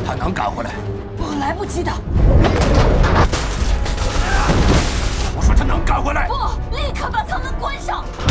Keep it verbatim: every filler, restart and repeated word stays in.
他能赶回来？ 不，来不及的。 我说他能赶回来。 不，立刻把舱门关上。